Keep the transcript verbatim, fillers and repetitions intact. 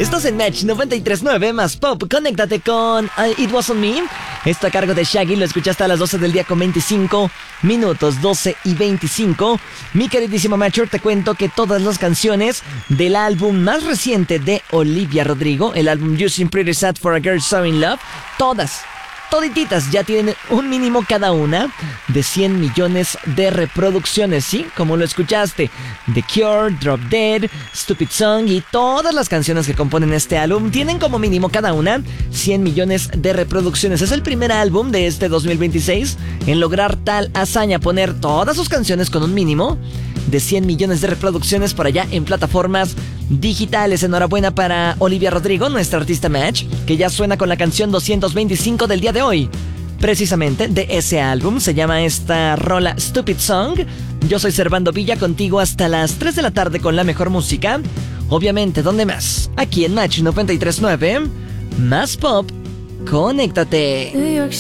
Estás en Match noventa y tres punto nueve más Pop. Conéctate con uh, It Wasn't Me. Esto a cargo de Shaggy. Lo escuchaste a las doce del día con veinticinco minutos. doce y veinticinco. Mi queridísimo Matcher, te cuento que todas las canciones del álbum más reciente de Olivia Rodrigo, el álbum You Seem Pretty Sad for a Girl So In Love, todas, todititas ya tienen un mínimo cada una de cien millones de reproducciones, ¿sí? Como lo escuchaste. The Cure, Drop Dead, Stupid Song y todas las canciones que componen este álbum tienen como mínimo cada una cien millones de reproducciones. Es el primer álbum de este dos mil veintiséis en lograr tal hazaña, poner todas sus canciones con un mínimo de cien millones de reproducciones por allá en plataformas digitales. Enhorabuena para Olivia Rodrigo, nuestra artista Match, que ya suena con la canción doscientos veinticinco del día de hoy. Precisamente de ese álbum se llama esta rola Stupid Song. Yo soy Servando Villa, contigo hasta las tres de la tarde con la mejor música. Obviamente, ¿dónde más? Aquí en Match noventa y tres punto nueve, más Pop. Conéctate. New York